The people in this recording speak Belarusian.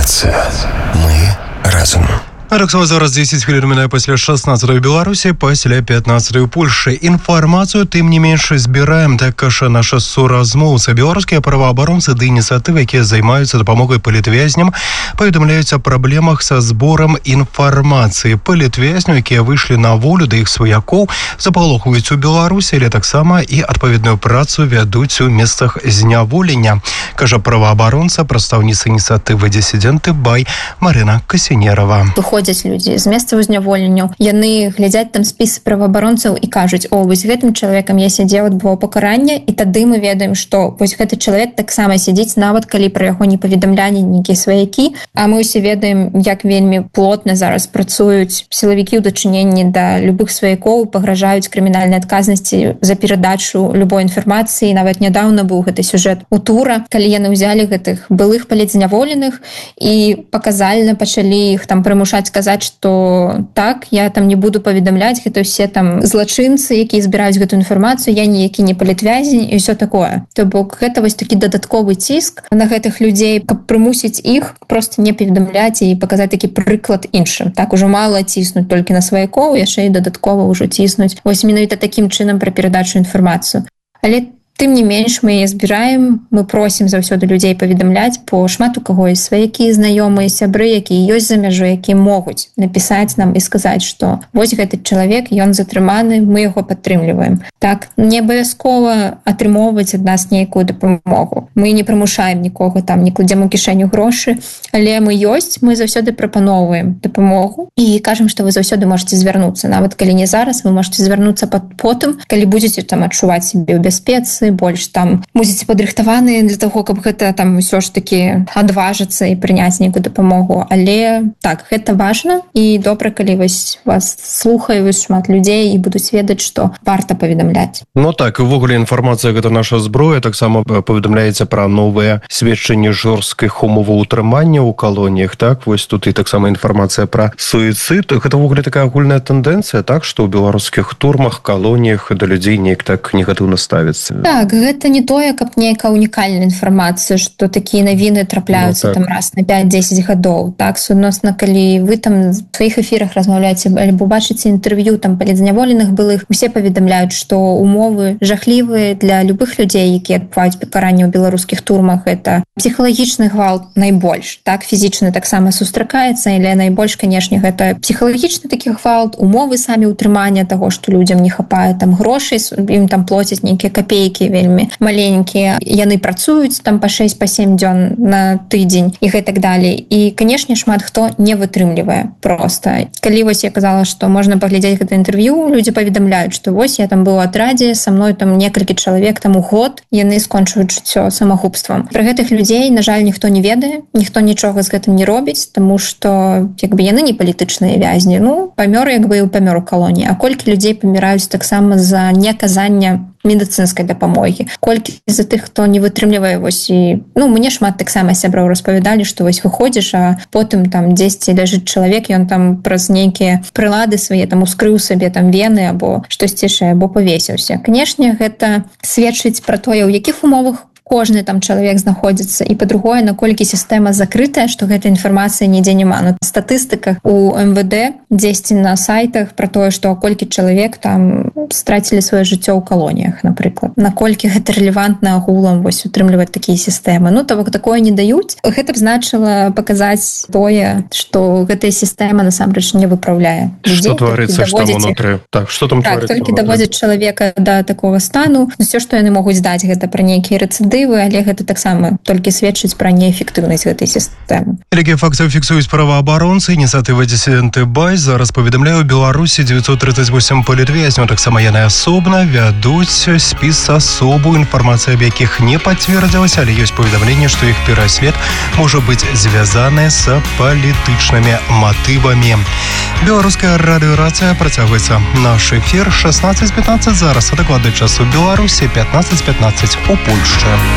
Радыёрацыя. Мы разом. Роксова зараз 10 хвилин минає після 16-ї Білорусі, після 15-ї Польщі. Інформацію, тим не менше, збираємо, так каже наша соразмовця. Білоруські правооборонці та ініціативи, які займаються допомогою політв'язням, повідомляють о проблемах со збором інформації. Політв'язню, які вийшли на волю до їх свояків, заполохують у Білорусі, але так само і відповідну працю ведуть у місцях зняволення, каже правооборонця, представниця ініціативи «Дисиденти Бай» Марина Касінєрова. Выходзяць людзі з месцаў зняволення, яны глядзяць там спіс праваабаронцаў і кажуць: о, вось гэтым чалавекам я сядзеў, адбываў пакаранне, і тады мы ведаем, што вось гэты чалавек таксама сядзіць, нават калі пра яго не паведамлялі нейкія сваякі. А мы ўсе ведаем, як вельмі плотна зараз працуюць сілавікі ў дачыненні да любых сваякоў, пагражаюць крымінальнай адказнасці за перадачу любой інфармацыі. Нават нядаўна быў гэты сюжэт у Тура, калі яны ўзялі гэтых былых палітзняволеных і паказальна пачалі іх там прымушаць сказаць, што так, я там не буду паведамляць, гэта ўсе там злачынцы, якія збіраюць гэту інфармацыю, я ніякі не палітвязень і ўсё такое. То бок гэта вось такі дадатковы ціск на гэтых людзей, каб прымусіць іх проста не паведамляць і паказаць такі прыклад іншым. Так ужо мала ціснуць толькі на сваякоў, яшчэ і дадаткова ўжо ціснуць вось менавіта такім чынам пра перадачу інфармацыю. Але тым не менш, мы яе збіраем, мы просім заўсёды людзей паведамляць, бо шмат у каго ёсць сваякі, знаёмыя, сябры, якія ёсць за мяжой, якія могуць напісаць нам і сказаць, што вось гэты чалавек, ён затрыманы, мы яго падтрымліваем. Так, не абавязкова атрымоўваць ад нас нейкую дапамогу. Мы не прымушаем нікога, там не кладзем у кішэню грошы, але мы ёсць, мы заўсёды прапаноўваем дапамогу і кажам, што вы заўсёды можаце звярнуцца. Нават калі не зараз, вы можаце звярнуцца потым, калі будзеце там адчуваць сябе ў бяспецы, больш там будзеце падрыхтаваны для таго, каб гэта там ўсё ж такі адважыцца і прыняць нейкую дапамогу. Але так, гэта важна і добра, калі вось вас слухаюць шмат людзей і будуць ведаць, што варта паведамляць. Ну так, увогуле інфармацыя гэта наша зброя. Таксама паведамляецца пра новыя сведчанні жорсткіх умоваў утрымання ў калоніях. Так, вось тут і таксама інфармацыя пра суіцыд. Гэта увогуле такая агульная тэндэнцыя, так, што ў беларускіх турмах, калоніях да людзей неяк так негатыўна ставіцца. Так, гэта не тое, каб нейкая унікальная інфармацыя, што такія навіны трапляюцца там раз на 5-10 гадоў. Так, суадносна, калі вы там в сваіх эфірах размаўляеце альбо бачыце інтэрв'ю там палітзняволеных былых, усе паведамляюць, што умовы жахлівыя для любых людзей, якія адбываюць пакаранне ў беларускіх турмах. Гэта псіхалагічны гвалт найбольш. Так, фізічна таксама сустракаецца, але найбольш, канешне, гэта псіхалагічны такі гвалт, умовы самі ўтрымання таго, што людзям не хапае там грошай, ім там плоцяць нейкія капейкі вельмі маленькія, яны працуюць там па 6-7 дзён на тыдзень і гэтак далей. І, канешне, шмат хто не вытрымлівае проста. Калі вось я казала, што можна паглядзець гэта інтэрв'ю, людзі паведамляюць, што вось я там быў у атрадзе, са мной там некалькі чалавек там у год, яны скончваюць жыццё самагубствам. Пра гэтых людзей, на жаль, ніхто не ведае, ніхто нічога з гэтым не робіць, таму што як бы яны не палітычныя вязні. Ну, памёр як бы і памёр у калоніі. А колькі людзей паміраюць таксама за неаказання медыцынскай дапамогі. Колькі за тых, хто не вытрымлівае, вось і... Ну, мне шмат таксама сяброў распавядалі, што вось выходзіш, а потым там дзесьці ляжыць чалавек, ён там праз нейкія прылады свае там ускрыў сабе там вены або штосьці яшчэ, або павесіўся. Канешне, гэта сведчыць пра тое, у якіх умовах кожны там чалавек знаходзіцца, і па-другое, наколькі сістэма закрытая, што гэтай інфармацыі нідзе няма. На статыстыках у МВД дзесьці на сайтах пра тое, што колькі чалавек там страцілі сваё жыццё ў калоніях, напрыклад. Наколькі гэта рэлевантна агулам вось утрымліваць такія сістэмы. Ну, то бок такое не даюць. Гэта б значыла паказаць тое, што гэтая сістэма насамрэч не выпраўляе людзей. Што творыцца, што ўнутры? Так, што там творыцца? Так, толькі даводзяць чалавека да такога стану. Усё, што яны могуць даць, гэта пра нейкія рэцыдывы, але гэта таксама толькі сведчыць пра неэфектыўнасць гэтай сістэмы. Такія факты фіксуюць праваабаронцы. Ініцыятыва «Дисиденты Бай» зараз паведамляе, у Беларусі 938 палітвязняў. Таксама яны асобна вядуць спіс асобу, інфармацыя аб якіх не пацвердзілася, але ёсць паведамленне, што іх пераслед можа быць звязаны з палітычнымі матывамі. Беларуская радыёрацыя працягваецца. Наш эфір 16:15 зараз, а дакладны час у Беларусі 15:15 у Польшчы.